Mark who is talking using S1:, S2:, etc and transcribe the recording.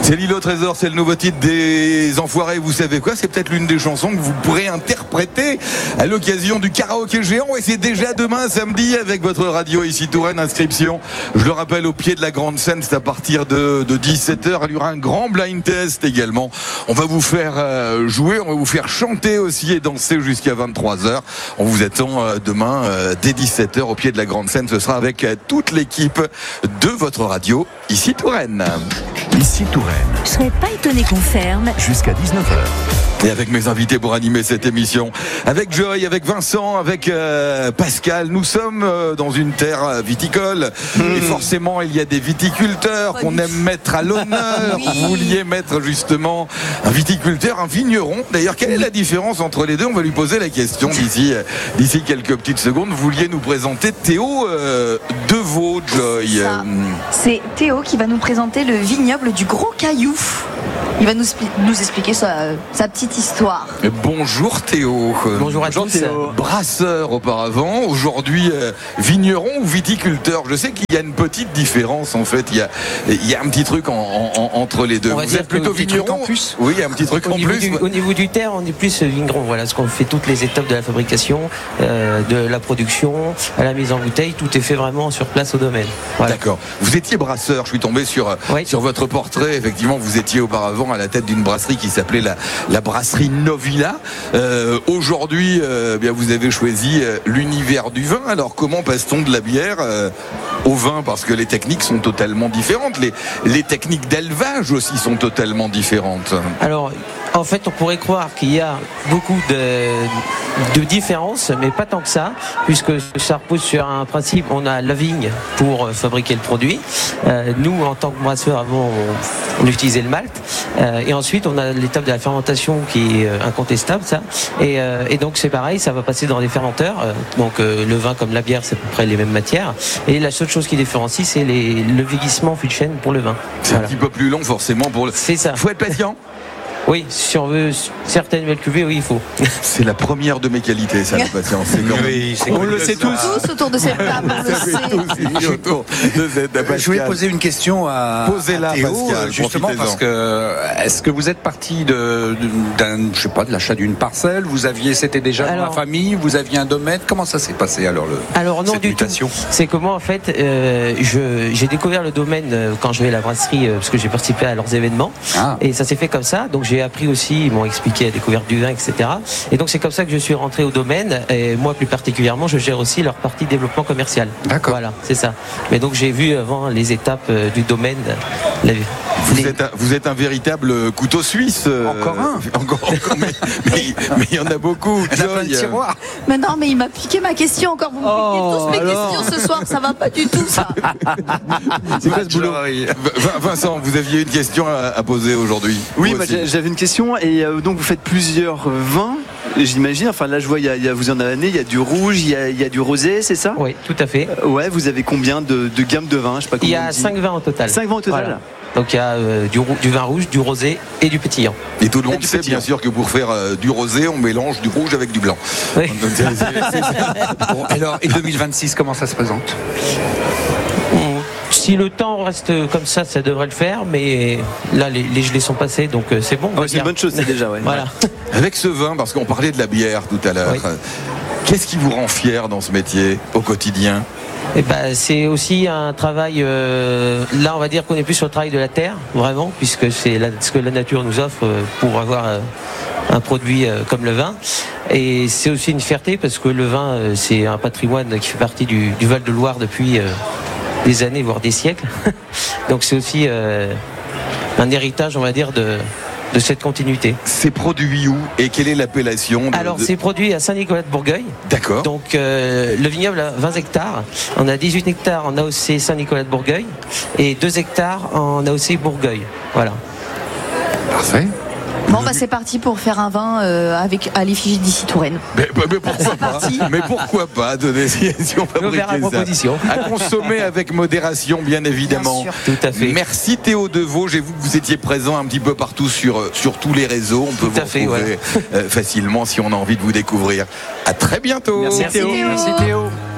S1: C'est l'île au trésor, c'est le nouveau titre des Enfoirés. Vous savez quoi? C'est peut-être l'une des chansons que vous pourrez interpréter à l'occasion du karaoké géant. Et c'est déjà demain, samedi, avec votre radio ici Touraine. Inscription, je le rappelle, au pied de la grande scène. C'est à partir de 17h. Il y aura un grand blind test également. On va vous faire jouer, on va vous faire chanter aussi et danser jusqu'à 23h. On vous attend demain dès 17h au pied de la grande scène. Ce sera avec toute l'équipe de votre radio ici Touraine.
S2: Ici Touraine.
S3: Je serais pas étonné qu'on ferme.
S2: Jusqu'à 19h.
S1: Et avec mes invités pour animer cette émission, avec Joy, avec Vincent, avec Pascal, nous sommes dans une terre viticole. Et forcément, il y a des viticulteurs qu'on aime mettre à l'honneur.
S3: Oui.
S1: Vous vouliez mettre justement un viticulteur, un vigneron. D'ailleurs, quelle est la différence entre les deux? On va lui poser la question d'ici quelques petites secondes. Vous vouliez nous présenter Théo Deveau, Joy.
S4: C'est Théo qui va nous présenter le vignoble du Gros Caillou. Il va nous expliquer sa petite histoire.
S1: Bonjour Théo.
S5: Bonjour à tous.
S1: Brasseur auparavant, aujourd'hui vigneron ou viticulteur. Je sais qu'il y a une petite différence en fait. Il y a un petit truc entre les deux. Vous êtes plutôt vigneron
S5: en plus.
S1: Oui, il y a un petit truc en plus.
S5: Au niveau du terre, on est plus vigneron. Voilà, parce qu'on fait toutes les étapes de la fabrication, de la production, à la mise en bouteille. Tout est fait vraiment sur place au domaine. Voilà.
S1: D'accord. Vous étiez brasseur. Je suis tombé sur votre portrait. Effectivement, vous étiez auparavant à la tête d'une brasserie qui s'appelait la brasserie Novilla. Aujourd'hui, bien vous avez choisi l'univers du vin. Alors comment passe-t-on de la bière au vin? Parce que les techniques sont totalement différentes. Les techniques d'élevage aussi sont totalement différentes.
S5: Alors, en fait, on pourrait croire qu'il y a beaucoup de différences, mais pas tant que ça, puisque ça repose sur un principe. On a la vigne pour fabriquer le produit. Nous, en tant que brasseur, avant, on utilisait le malt. Et ensuite, on a l'étape de la fermentation qui est incontestable, ça. Et donc, c'est pareil, ça va passer dans des fermenteurs. Donc, le vin comme la bière, c'est à peu près les mêmes matières. Et la seule chose qui différencie, c'est le vieillissement fût de chêne pour le vin.
S1: C'est un petit peu plus long, forcément.
S5: C'est ça.
S1: Il faut être patient.
S5: Oui, si on veut certaines belles cuvées, oui, il faut.
S1: C'est la première de mes qualités, ça, la patience.
S6: On le sait tous.
S4: Tous autour de cette table, on le sait.
S6: Je voulais poser une question à Théo,
S1: Pascal,
S6: justement parce que est-ce que vous êtes parti de l'achat d'une parcelle? C'était déjà dans la famille? Vous aviez un domaine? Comment ça s'est passé alors
S5: non
S6: cette
S5: du
S6: mutation?
S5: tout. C'est que moi en fait, j'ai découvert le domaine quand je vais à la brasserie parce que j'ai participé à leurs événements et ça s'est fait comme ça. Donc j'ai appris aussi, ils m'ont expliqué la découverte du vin, etc. Et donc c'est comme ça que je suis rentré au domaine. Et moi plus particulièrement, je gère aussi leur partie développement commercial.
S6: D'accord.
S5: Voilà, c'est ça. Mais donc j'ai vu avant les étapes du domaine.
S1: Vous êtes un véritable couteau suisse.
S6: Encore un.
S1: Mais il y en a beaucoup.
S4: Mais non, mais il m'a piqué ma question encore. Vous me piquez tous mes questions ce soir. Ça va pas du tout, ça.
S1: C'est quoi ce boulot? Vincent, vous aviez une question à poser aujourd'hui?
S7: Oui, j'avais une question. Et donc vous faites plusieurs vins, j'imagine. Enfin là, je vois, vous en avez, il y a du rouge, il y a du rosé, c'est ça?
S5: Oui, tout à fait.
S7: Ouais, vous avez combien de gammes de vins? Je sais pas.
S5: Il y a 5 vins au total.
S7: 5 vins au total. Voilà.
S5: Donc il y a du vin rouge, du rosé et du pétillant.
S1: Et tout le monde sait bien sûr que pour faire du rosé, on mélange du rouge avec du blanc.
S5: Oui.
S6: Bon, alors, et 2026, comment ça se présente?
S5: Si le temps reste comme ça devrait le faire, mais là les gelées sont passées, donc c'est bon.
S7: C'est une bonne chose, c'est déjà, ouais.
S5: Voilà.
S1: Avec ce vin, parce qu'on parlait de la bière tout à l'heure, qu'est-ce qui vous rend fier dans ce métier au quotidien?
S5: C'est aussi un travail, là on va dire qu'on est plus sur le travail de la terre, vraiment, puisque c'est ce que la nature nous offre pour avoir un produit comme le vin. Et c'est aussi une fierté parce que le vin, c'est un patrimoine qui fait partie du Val-de-Loire depuis des années, voire des siècles. Donc c'est aussi un héritage, on va dire, de cette continuité.
S1: C'est produit où et quelle est l'appellation
S5: Alors c'est produit à Saint-Nicolas-de-Bourgueil.
S1: D'accord.
S5: Donc le vignoble a 20 hectares. On a 18 hectares en AOC Saint-Nicolas-de-Bourgueil et 2 hectares en AOC Bourgueil. Voilà.
S1: Parfait.
S4: Bon, c'est parti pour faire un vin à l'effigie d'ici Touraine.
S1: Mais pourquoi pas? Mais pourquoi pas donner si on fabriquait ça à consommer avec modération, bien évidemment.
S4: Bien sûr.
S5: Tout à fait.
S1: Merci Théo Deveau. J'ai vu que vous étiez présent un petit peu partout sur tous les réseaux. On peut vous retrouver facilement si on a envie de vous découvrir. À très bientôt.
S7: Merci Théo.
S4: Merci Théo.